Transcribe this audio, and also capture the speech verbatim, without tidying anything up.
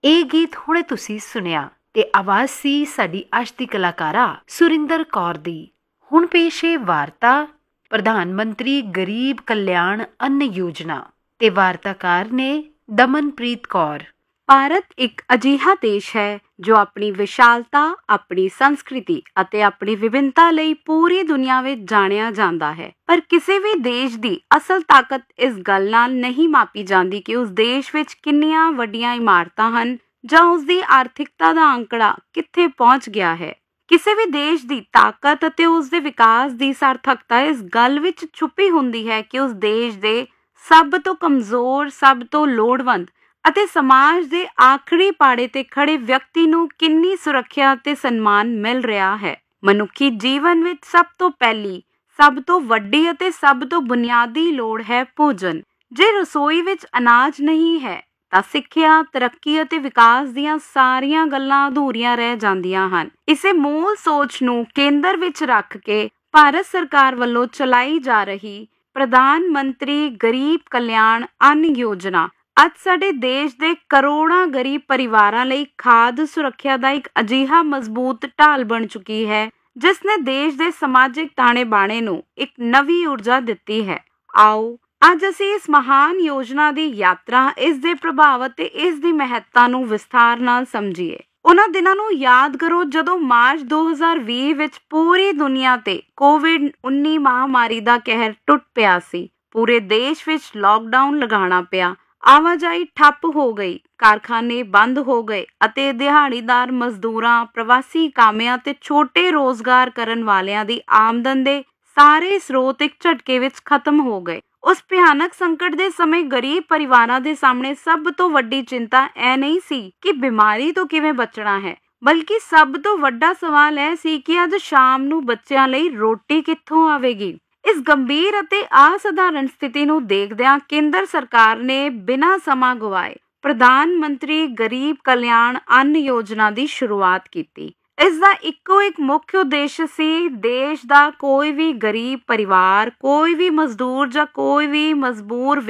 ਇਹ ਗੀਤ ਹੁਣੇ ਤੁਸੀਂ ਸੁਣਿਆ ਤੇ ਆਵਾਜ਼ ਸੀ ਸਾਡੀ ਅੱਜ ਦੀ ਕਲਾਕਾਰਾ ਸੁਰਿੰਦਰ ਕੌਰ ਦੀ। ਹੁਣ ਪੇਸ਼ ਹੈ ਵਾਰਤਾ ਪ੍ਰਧਾਨ ਮੰਤਰੀ ਗਰੀਬ ਕਲਿਆਣ ਅੰਨ ਯੋਜਨਾ ਤੇ ਵਾਰਤਾਕਾਰ ਨੇ ਦਮਨਪ੍ਰੀਤ ਕੌਰ। ਭਾਰਤ ਇੱਕ ਅਜਿਹਾ ਦੇਸ਼ ਹੈ ਜੋ ਆਪਣੀ ਵਿਸ਼ਾਲਤਾ, ਆਪਣੀ ਸੰਸਕ੍ਰਿਤੀ ਅਤੇ ਆਪਣੀ ਵਿਭਿੰਨਤਾ ਲਈ ਪੂਰੀ ਦੁਨੀਆ ਵਿੱਚ ਜਾਣਿਆ ਜਾਂਦਾ ਹੈ। ਪਰ ਕਿਸੇ ਵੀ ਦੇਸ਼ ਦੀ ਅਸਲ ਤਾਕਤ ਇਸ ਗੱਲ ਨਾਲ ਨਹੀਂ ਮਾਪੀ ਜਾਂਦੀ ਕਿ ਉਸ ਦੇਸ਼ ਵਿੱਚ ਕਿੰਨੀਆਂ ਵੱਡੀਆਂ ਇਮਾਰਤਾਂ ਹਨ ਜਾਂ ਉਸ ਦੀ ਆਰਥਿਕਤਾ ਦਾ ਅੰਕੜਾ ਕਿੱਥੇ ਪਹੁੰਚ ਗਿਆ ਹੈ। ਕਿਸੇ ਵੀ ਦੇਸ਼ ਦੀ ਤਾਕਤ ਅਤੇ ਉਸ ਦੇ ਵਿਕਾਸ ਦੀ ਸਾਰਥਕਤਾ ਇਸ ਗੱਲ ਵਿੱਚ ਛੁਪੀ ਹੁੰਦੀ ਹੈ ਕਿ ਉਸ ਦੇਸ਼ ਦੇ ਸਭ ਤੋਂ ਕਮਜ਼ੋਰ, ਸਭ ਤੋਂ ਲੋੜਵੰਦ ਅਤੇ ਸਮਾਜ ਦੇ ਆਖਰੀ ਪਾੜੇ ਤੇ ਖੜੇ ਵਿਅਕਤੀ ਨੂੰ ਕਿੰਨੀ ਸੁਰੱਖਿਆ ਅਤੇ ਸਨਮਾਨ ਮਿਲ ਰਿਹਾ ਹੈ। ਮਨੁੱਖੀ ਜੀਵਨ ਵਿੱਚ ਸਭ ਤੋਂ ਪਹਿਲੀ, ਸਭ ਤੋਂ ਵੱਡੀ ਅਤੇ ਸਭ ਤੋਂ ਬੁਨਿਆਦੀ ਲੋੜ ਹੈ ਭੋਜਨ। ਜੇ ਰਸੋਈ ਵਿੱਚ ਅਨਾਜ ਨਹੀਂ ਹੈ ਤਾਂ ਸਿੱਖਿਆ, ਤਰੱਕੀ ਅਤੇ ਵਿਕਾਸ ਦੀਆਂ ਸਾਰੀਆਂ ਗੱਲਾਂ ਅਧੂਰੀਆਂ ਰਹਿ ਜਾਂਦੀਆਂ ਹਨ। ਇਸੇ ਮੂਲ ਸੋਚ ਨੂੰ ਕੇਂਦਰ ਵਿੱਚ ਰੱਖ ਕੇ ਭਾਰਤ ਸਰਕਾਰ ਵੱਲੋਂ ਚਲਾਈ ਜਾ ਰਹੀ ਪ੍ਰਧਾਨ ਮੰਤਰੀ ਗਰੀਬ ਕਲਿਆਣ ਅੰਨ ਯੋਜਨਾ ਅੱਜ ਸਾਡੇ ਦੇਸ਼ ਦੇ ਕਰੋੜਾਂ ਗਰੀਬ ਪਰਿਵਾਰਾਂ ਲਈ ਖਾਦ ਸੁਰੱਖਿਆ ਦਾ ਇੱਕ ਅਜਿਹਾ ਮਜ਼ਬੂਤ ਢਾਲ ਬਣ ਚੁੱਕੀ ਹੈ ਜਿਸ ਨੇ ਦੇਸ਼ ਦੇ ਸਮਾਜਿਕ ਤਾਣੇ ਬਾਣੇ ਨੂੰ ਇੱਕ ਨਵੀਂ ਊਰਜਾ ਦਿੱਤੀ ਹੈ। ਆਓ ਅੱਜ ਅਸੀਂ ਇਸ ਮਹਾਨ ਯੋਜਨਾ ਦੀ ਯਾਤਰਾ, ਇਸ ਦੇ ਪ੍ਰਭਾਵ ਅਤੇ ਇਸ ਦੀ ਮਹੱਤਤਾ ਨੂੰ ਵਿਸਥਾਰ ਨਾਲ ਸਮਝੀਏ। ਉਹਨਾਂ ਦਿਨਾਂ ਨੂੰ ਯਾਦ ਕਰੋ ਜਦੋਂ ਮਾਰਚ ਦੋ ਹਜ਼ਾਰ ਵੀਹ ਵਿੱਚ ਪੂਰੀ ਦੁਨੀਆ ਤੇ ਕੋਵਿਡ ਉੱਨੀ ਮਹਾਮਾਰੀ ਦਾ ਕਹਿਰ ਟੁੱਟ ਪਿਆ ਸੀ। ਪੂਰੇ ਦੇਸ਼ ਵਿੱਚ ਲਾਕਡਾਊਨ ਲਗਾਉਣਾ ਪਿਆ, ਆਵਾਜਾਈ ਠੱਪ ਹੋ ਗਈ, ਕਾਰਖਾਨੇ ਬੰਦ ਹੋ ਗਏ ਅਤੇ ਦਿਹਾੜੀਦਾਰ ਮਜ਼ਦੂਰਾਂ, ਪ੍ਰਵਾਸੀ ਕਾਮਿਆਂ ਤੇ ਛੋਟੇ ਰੋਜ਼ਗਾਰ ਕਰਨ ਵਾਲਿਆਂ ਦੀ ਆਮਦਨ ਦੇ ਸਾਰੇ ਸਰੋਤ ਇੱਕ ਝਟਕੇ ਵਿੱਚ ਖਤਮ ਹੋ ਗਏ। ਉਸ ਭਿਆਨਕ ਸੰਕਟ ਦੇ ਸਮੇਂ ਗਰੀਬ ਪਰਿਵਾਰਾਂ ਦੇ ਸਾਹਮਣੇ ਸਭ ਤੋਂ ਵੱਡੀ ਚਿੰਤਾ ਇਹ ਨਹੀਂ ਸੀ ਕਿ ਬਿਮਾਰੀ ਤੋਂ ਕਿਵੇਂ ਬਚਣਾ ਹੈ, ਬਲਕਿ ਸਭ ਤੋਂ ਵੱਡਾ ਸਵਾਲ ਇਹ ਸੀ ਕਿ ਅੱਜ ਸ਼ਾਮ ਨੂੰ ਬੱਚਿਆਂ ਲਈ ਰੋਟੀ ਕਿੱਥੋਂ ਆਵੇਗੀ। ਇਸ ਗੰਭੀਰ ਅਤੇ ਅਸਾਧਾਰਨ ਸਥਿਤੀ ਨੂੰ ਦੇਖਦਿਆਂ ਕੇਂਦਰ ਸਰਕਾਰ ਨੇ ਬਿਨਾਂ ਸਮਾਂ ਗਵਾਏ ਪ੍ਰਧਾਨ ਮੰਤਰੀ ਗਰੀਬ ਕਲਿਆਣ ਅੰਨ ਯੋਜਨਾ ਦੀ ਸ਼ੁਰੂਆਤ ਕੀਤੀ। ਇਸ ਦਾ ਇੱਕੋ ਇੱਕ ਮੁੱਖ ਉਦੇਸ਼ ਸੀ ਦੇਸ਼ ਦਾ ਕੋਈ ਵੀ ਗਰੀਬ ਪਰਿਵਾਰ, ਕੋਈ ਵੀ ਮਜ਼ਦੂਰ ਜਾਂ ਕੋਈ ਵੀ ਮਜਬੂਰ